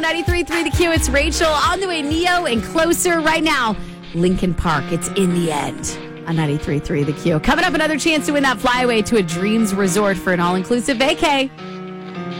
on 93.3 The Q. It's Rachel on the way. Neo and Closer right now. Lincoln Park. It's In the End on 93.3 The Q. Coming up, another chance to win that flyaway to a Dreams Resort for an all-inclusive vacay.